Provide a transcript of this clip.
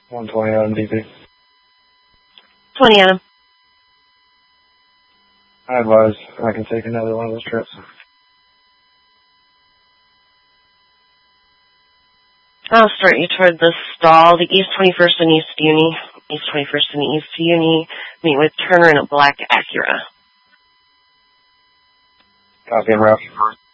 120 Adam DP. 20 Adam. I advise I can take another one of those trips. I'll start you toward the stall, the East 21st and East Uni. East 21st and East Uni. Meet with Turner in a black Acura. Copy and route.